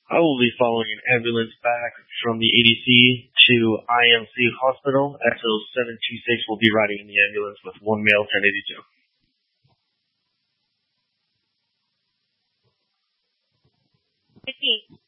I will be following an ambulance back from the ADC to IMC Hospital. SO 726 will be riding in the ambulance with one male 1082. 15.